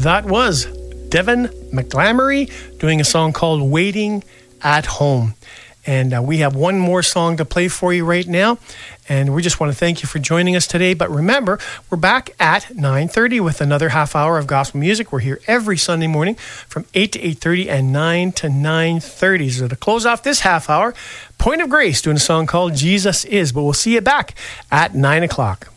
That was Devin McGlamory doing a song called Waiting at Home. And we have one more song to play for you right now. And we just want to thank you for joining us today. But remember, we're back at 9:30 with another half hour of gospel music. We're here every Sunday morning from 8 to 8:30 and 9 to 9:30. So to close off this half hour, Point of Grace doing a song called Jesus Is. But we'll see you back at 9 o'clock.